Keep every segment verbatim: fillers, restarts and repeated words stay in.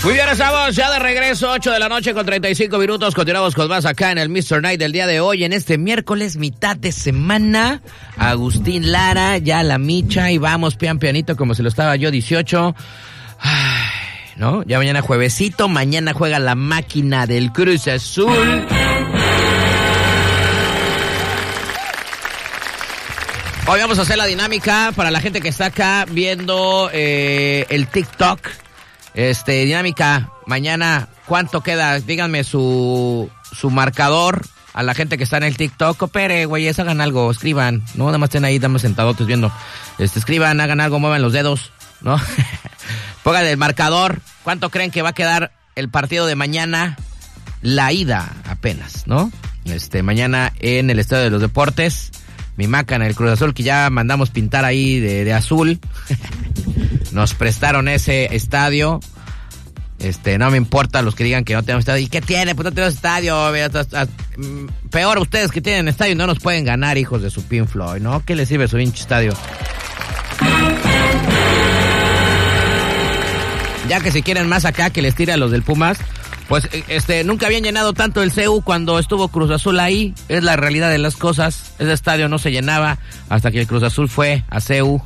Muy bien, estamos ya de regreso, ocho de la noche con treinta y cinco minutos. Continuamos con más acá en el mister Night del día de hoy, en este miércoles, mitad de semana. Agustín Lara, ya la micha, y vamos pian pianito como se lo estaba yo, dieciocho. Ay, ¿no? Ya mañana juevesito, mañana juega la máquina del Cruz Azul. Hoy vamos a hacer la dinámica para la gente que está acá viendo eh, el TikTok. Este, dinámica, mañana, ¿cuánto queda? Díganme su, su marcador a la gente que está en el TikTok. Coopere, güeyes, hagan algo, escriban, no nada más estén ahí, nada más sentadotes viendo. Este, escriban, hagan algo, muevan los dedos, ¿no? Pongan el marcador. ¿Cuánto creen que va a quedar el partido de mañana? La ida apenas, ¿no? Este, mañana en el Estadio de los Deportes. Mi maca en el Cruz Azul, que ya mandamos pintar ahí de, de azul. Nos prestaron ese estadio. Este, no me importa los que digan que no tenemos estadio. ¿Y qué tiene? Pues no tenemos estadio. Peor ustedes que tienen estadio y no nos pueden ganar, hijos de su Pink Floyd, ¿no? ¿Qué les sirve su hinche estadio? Ya que si quieren más acá que les tire a los del Pumas, pues este nunca habían llenado tanto el C U cuando estuvo Cruz Azul ahí. Es la realidad de las cosas. Ese estadio no se llenaba hasta que el Cruz Azul fue a C U.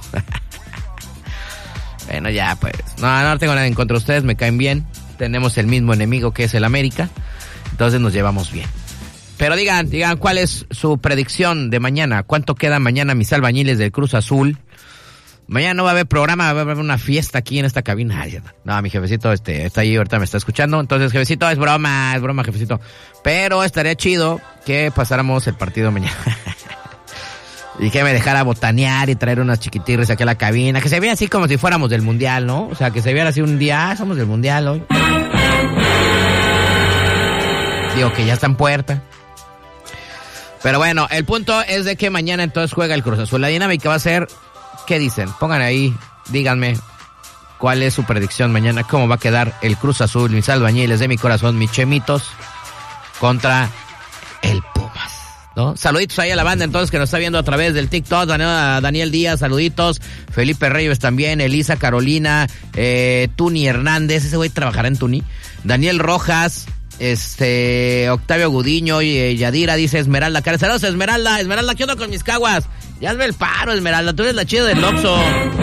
Bueno, ya pues, no, no tengo nada en contra de ustedes, me caen bien. Tenemos el mismo enemigo que es el América, entonces nos llevamos bien. Pero digan, digan cuál es su predicción de mañana. ¿Cuánto queda mañana mis albañiles del Cruz Azul? Mañana no va a haber programa, va a haber una fiesta aquí en esta cabina. No, mi jefecito este, está ahí, ahorita me está escuchando. Entonces, jefecito, es broma, es broma, jefecito. Pero estaría chido que pasáramos el partido mañana. Y que me dejara botanear y traer unas chiquitirres aquí a la cabina. Que se vea así como si fuéramos del mundial, ¿no? O sea, que se viera así un día, ah, somos del mundial hoy. Digo que ya está en puerta. Pero bueno, el punto es de que mañana entonces juega el Cruz Azul. La dinámica va a ser... ¿Qué dicen? Pongan ahí, díganme cuál es su predicción mañana, cómo va a quedar el Cruz Azul, mis albañiles de mi corazón, mis chemitos, contra el Pumas, ¿no? Saluditos ahí a la banda entonces que nos está viendo a través del TikTok, Daniel, Daniel Díaz, saluditos, Felipe Reyes también, Elisa Carolina, eh, Tuni Hernández, ese güey trabajará en Tuni, Daniel Rojas, este, Octavio Gudiño y eh, Yadira dice Esmeralda, Saludos Esmeralda, Esmeralda, ¿qué onda con mis caguas? Ya hazme el paro, Esmeralda, tú eres la chida del Oxxo.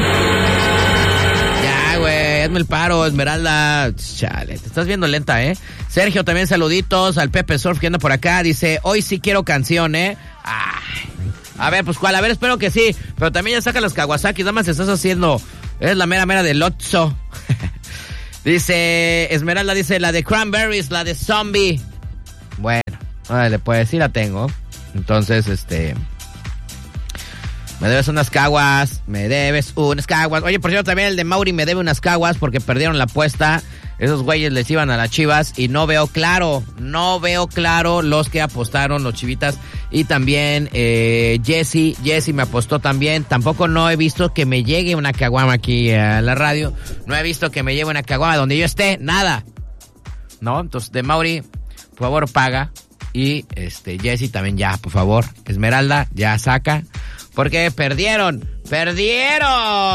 Ya, güey, hazme el paro, Esmeralda. Chale, te estás viendo lenta, ¿eh? Sergio, también saluditos al Pepe Surf que anda por acá. Dice, hoy sí quiero canción, ¿eh? Ay. A ver, pues cuál, a ver, espero que sí. Pero también ya saca las Kawasaki, nada más estás haciendo. Eres la mera mera del Oxxo. Dice, Esmeralda dice, la de Cranberries, la de Zombie. Bueno, órale, pues sí la tengo. Entonces, este... Me debes unas caguas, me debes unas caguas. Oye, por cierto, también el de Mauri me debe unas caguas porque perdieron la apuesta. Esos güeyes les iban a las Chivas y no veo claro, no veo claro los que apostaron, los chivitas. Y también eh, Jesse, Jesse me apostó también. Tampoco no he visto que me llegue una caguama aquí a la radio. No he visto que me llegue una caguama donde yo esté, nada. ¿No? Entonces, de Mauri, por favor, paga. Y este Jesse también ya, por favor. Esmeralda, ya saca. Porque perdieron, perdieron.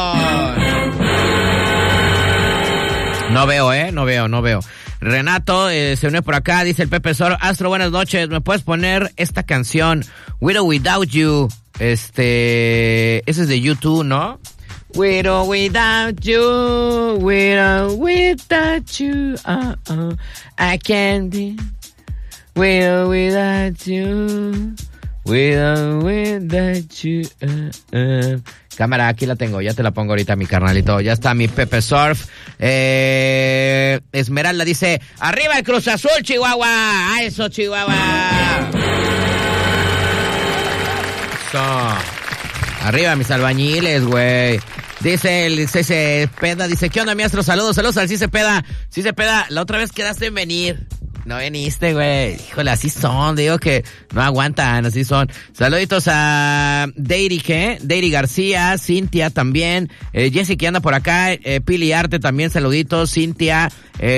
No veo, eh, no veo, no veo. Renato eh, se une por acá, dice el Pepe Sor. Astro, buenas noches, ¿me puedes poner esta canción? With or Without You. Este, ese es de YouTube, ¿no? With or Without You, with or Without You, uh, uh, I can't be with or without you. With or without you, uh, uh. Cámara, aquí la tengo, ya te la pongo ahorita, mi carnalito. Ya está mi Pepe Surf. Eh, Esmeralda dice, arriba el Cruz Azul, Chihuahua. ¡A eso, Chihuahua! Eso. Arriba mis albañiles, güey. Dice el C C Peda, dice, ¿qué onda, maestro? Saludos, saludos al C C Peda. C C Peda, la otra vez quedaste en venir. No viniste, güey. Híjole, así son. Digo que no aguantan, así son. Saluditos a Deiri, ¿qué? Deiri García, Cintia también. Eh, Jessy que anda por acá. Eh, Pili Arte también, saluditos. Cintia.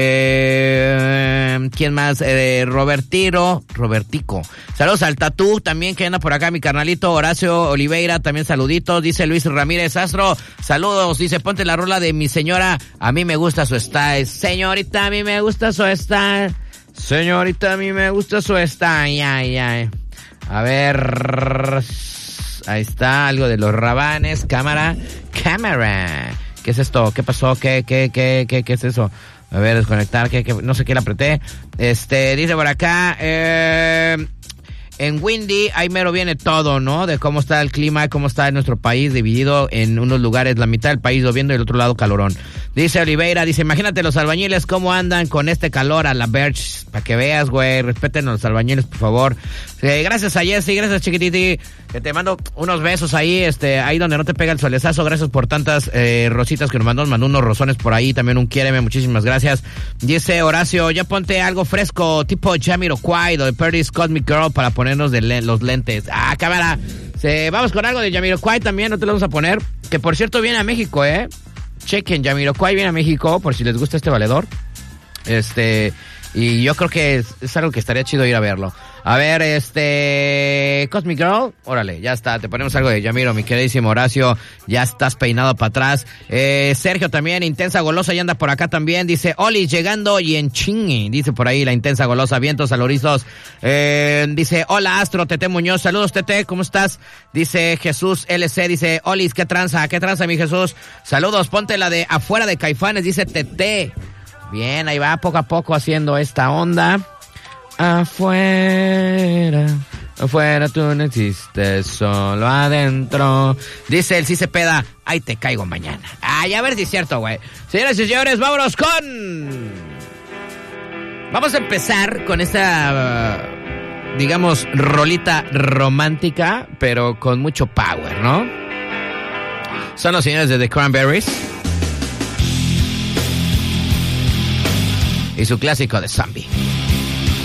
Eh, ¿Quién más? Eh, Robertiro. Robertico. Saludos al Tatú también que anda por acá. Mi carnalito Horacio Oliveira, también saluditos. Dice Luis Ramírez Astro. Saludos. Dice, ponte la rola de mi señora. A mí me gusta su style. Señorita, a mí me gusta su style. Señorita, a mí me gusta su style. Ay, ay. A ver. Ahí está, algo de los Rabanes. Cámara. Cámara. ¿Qué es esto? ¿Qué pasó? ¿Qué, qué, qué, qué, qué es eso? A ver, desconectar. ¿Qué, qué? No sé qué le apreté. Este, dice por acá. Eh... En Windy, ahí mero viene todo, ¿no? De cómo está el clima, cómo está nuestro país dividido en unos lugares, la mitad del país lloviendo y el otro lado calorón. Dice Oliveira, dice, imagínate los albañiles cómo andan con este calor a la Birch, para que veas, güey, respeten a los albañiles, por favor. Eh, gracias a Jessy, gracias Chiquititi, que te mando unos besos ahí, este, ahí donde no te pega el solezazo, gracias por tantas eh, rositas que nos mandó, nos mandó unos rosones por ahí, también un quiéreme, muchísimas gracias. Dice Horacio, ya ponte algo fresco, tipo Jamiroquai, de Pretty Scott Me Girl, para ponernos de le- los lentes. Ah, cámara. Se, vamos con algo de Jamiroquai también, no te lo vamos a poner, que por cierto viene a México, eh. Chequen, Jamiroquai viene a México, por si les gusta este valedor. Este, y yo creo que es, es algo que estaría chido ir a verlo. A ver, este... Cosmic Girl, órale, ya está, te ponemos algo de Yamiro, mi queridísimo Horacio, ya estás peinado para atrás. Eh, Sergio también, Intensa Golosa, ya anda por acá también, dice, Oli, llegando y en chingue, dice por ahí la Intensa Golosa, vientos alorizos. Eh, dice, hola Astro, Tete Muñoz, saludos Tete, ¿cómo estás? Dice Jesús L C, dice, Olis, ¿qué tranza? ¿Qué tranza, mi Jesús? Saludos, ponte la de Afuera de Caifanes, dice Tete. Bien, ahí va poco a poco haciendo esta onda. Afuera, afuera tú no existes, solo adentro. Dice el sí se peda, ahí te caigo mañana. Ay, a ver si es cierto, güey. Señoras y señores, vámonos con... Vamos a empezar con esta, digamos, rolita romántica, pero con mucho power, ¿no? Son los señores de The Cranberries y su clásico de Zombie.